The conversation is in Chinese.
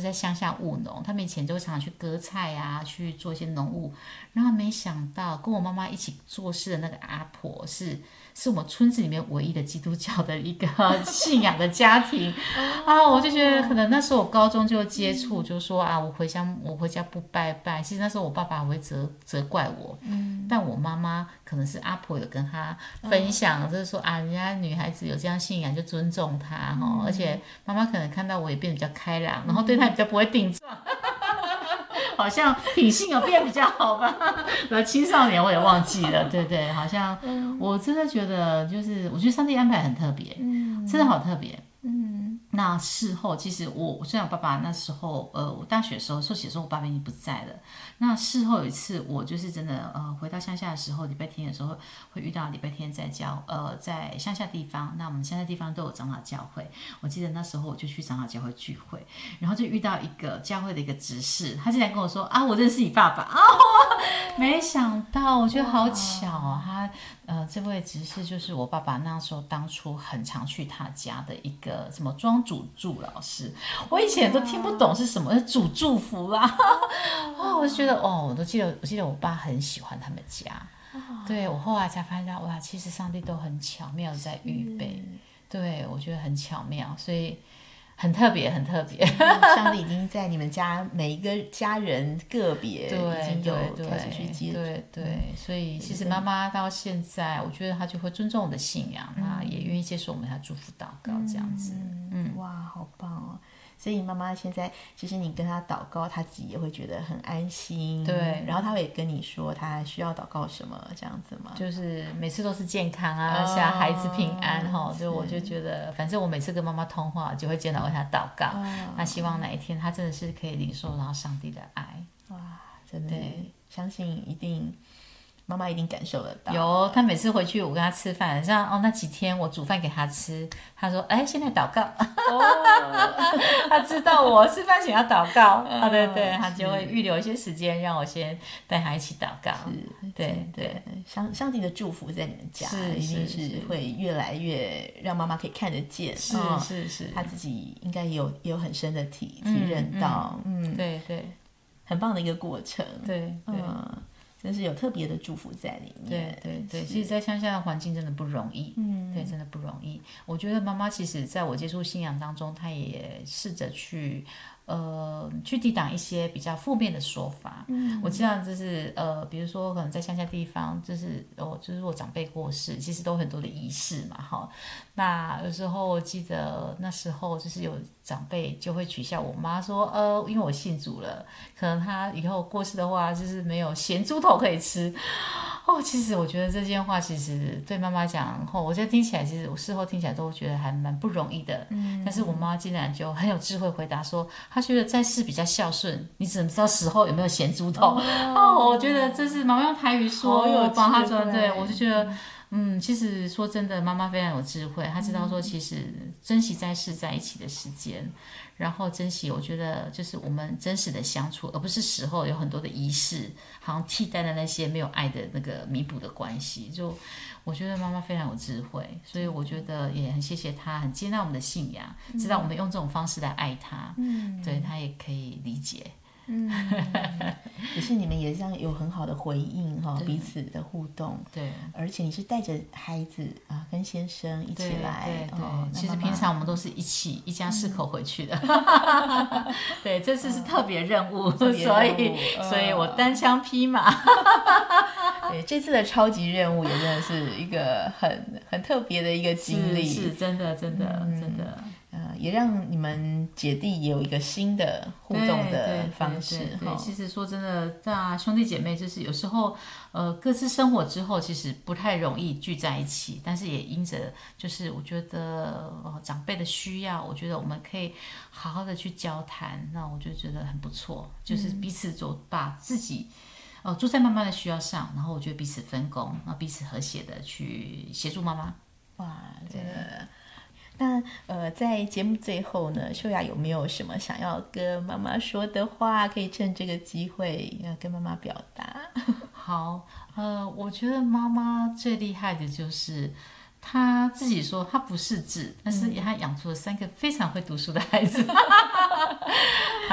在乡下务农，他们以前就常常去割菜啊，去做一些农务。然后没想到跟我妈妈一起做事的那个阿婆是我们村子里面唯一的基督教的一个信仰的家庭啊，我就觉得可能那时候我高中就接触，就说啊，我回家不拜拜。其实那时候我爸爸还会责怪我，但我妈妈可能是阿婆有跟他分享，就是说啊，人家女孩子有这样信仰就尊重她哈，而且妈妈可能看到我也变得比较开朗，然后对她比较不会顶撞。好像品性有变比较好吧？青少年我也忘记了，对对，好像我真的觉得就是我觉得上帝安排很特别，真的好特别。那事后其实我虽然我爸爸那时候我大学的时候受洗的时候我爸爸已经不在了。那事后有一次我就是真的回到乡下的时候，礼拜天的时候会遇到礼拜天在在乡下地方，那我们乡下地方都有长老教会。我记得那时候我就去长老教会聚会，然后就遇到一个教会的一个执事，他竟然跟我说啊，我认识你爸爸啊！没想到，我觉得好巧哦，他这位执事就是我爸爸那时候当初很常去他家的一个什么庄主祝老师，我以前都听不懂是什么主祝福啦，我就觉得我记得我爸很喜欢他们家，对，我后来才发现哇，其实上帝都很巧妙的在预备，对，我觉得很巧妙，所以很特别，很特别。 上帝已经在你们家每一个家人个别已经有开始去接触， 对，所以其实妈妈到现在，我觉得她就会尊重我的信仰，她也愿意接受我们的祝福祷告这样子。 哇，好棒哦！所以妈妈现在其实你跟她祷告，她自己也会觉得很安心。 对， 然后她会跟你说她需要祷告什么这样子吗？ 就是每次都是健康啊，像孩子平安哈，就我就觉得，反正我每次跟妈妈通话就会见到为她祷告，那希望哪一天她真的是可以领受到上帝的爱。 哇，真的相信一定。妈妈一定感受得到。 有，她每次回去我跟她吃饭，像那几天我煮饭给她吃，她说：“哎，现在祷告。”她知道我吃饭前要祷告，对，她就会预留一些时间让我先带她一起祷告。对， 上帝的祝福在你们家，一定是会越来越让妈妈可以看得见。 是， 她自己应该也有很深的体认到， 对， 很棒的一个过程。 对。 真是有特别的祝福在里面。 对，其实在乡下的环境真的不容易，对，真的不容易。我觉得妈妈其实在我接触信仰当中，她也试着去抵挡一些比较负面的说法。我知道就是比如说可能在乡下地方，就是我长辈过世，其实都有很多的仪式嘛，哈。那有时候我记得那时候就是有长辈就会取笑我妈说，因为我信主了，可能她以后过世的话，就是没有咸猪头可以吃。其实我觉得这件话其实对妈妈讲，我现在听起来，其实我事后听起来都觉得还蛮不容易的。但是我妈竟然就很有智慧回答说，她觉得在世比较孝顺，你只能知道死后有没有咸猪头。我觉得这是妈妈用台语说，我帮她说，对，我就觉得。其实说真的，妈妈非常有智慧，她知道说，其实珍惜在世在一起的时间，然后珍惜，我觉得就是我们真实的相处，而不是死后有很多的仪式，好像替代了那些没有爱的那个弥补的关系。就我觉得妈妈非常有智慧，所以我觉得也很谢谢她，很接纳我们的信仰，知道我们用这种方式来爱她，对她也可以理解。 可是你们也这样有很好的回应哈，彼此的互动。 对， 而且你是带着孩子啊，跟先生一起来。 对，其实平常我们都是一起一家4口回去的。对，这次是特别任务，所以我单枪匹马。 对，这次的超级任务也真的是一个很特别的一个经历， 是真的。 也让你们姐弟也有一个新的互动的方式。 对，其实说真的，大兄弟姐妹就是有时候各自生活之后，其实不太容易聚在一起，但是也因着就是我觉得长辈的需要，我觉得我们可以好好的去交谈，那我就觉得很不错，就是彼此把自己住在妈妈的需要上，然后我觉得彼此分工，然后彼此和谐的去协助妈妈。 哇，真的。那在节目最后呢，秀雅有没有什么想要跟妈妈说的话，可以趁这个机会要跟妈妈表达？ 好，我觉得妈妈最厉害的就是她自己说她不识字，但是她养出了3个非常会读书的孩子。